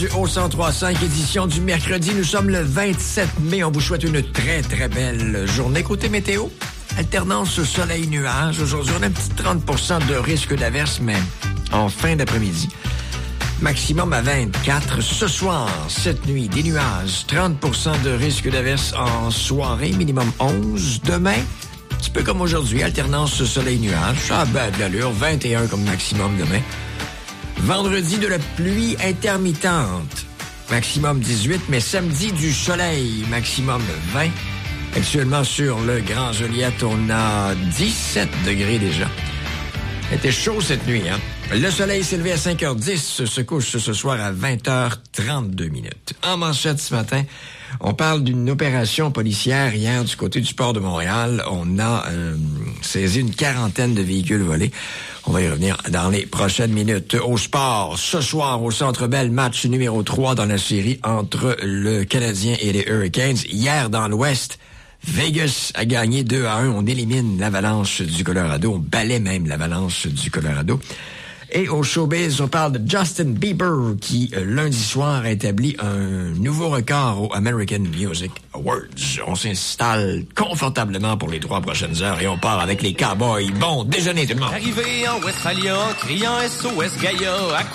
Au 103.5, édition du mercredi. Nous sommes le 27 mai. On vous souhaite une très, très belle journée. Côté météo, alternance soleil-nuage. Aujourd'hui, on a un petit 30% de risque d'averse, mais en fin d'après-midi. Maximum à 24. Ce soir, cette nuit, des nuages. 30% de risque d'averse en soirée. Minimum 11. Demain, un petit peu comme aujourd'hui, alternance soleil-nuage. Ça a de l'allure. 21 comme maximum demain. Vendredi, de la pluie intermittente. Maximum 18, mais samedi, du soleil. Maximum 20. Actuellement, sur le Grand Joliette, on a 17 degrés déjà. C'était chaud cette nuit, hein? Le soleil s'est levé à 5h10, se couche ce soir à 20h32 minutes. En manchette ce matin, on parle d'une opération policière hier du côté du port de Montréal. On a saisi une quarantaine de véhicules volés. On va y revenir dans les prochaines minutes. Au sport, ce soir au Centre Bell, match numéro 3 dans la série entre le Canadien et les Hurricanes. Hier, dans l'Ouest, Vegas a gagné 2-1. On élimine l'Avalanche du Colorado. On balaie même l'Avalanche du Colorado. Et au showbiz, on parle de Justin Bieber qui, lundi soir, a établi un nouveau record au American Music Awards. On s'installe confortablement pour les 3 prochaines heures et on part avec les Cowboys. Bon déjeuner tout le monde! Arrivé en Westphalia, criant SOS Gaïa,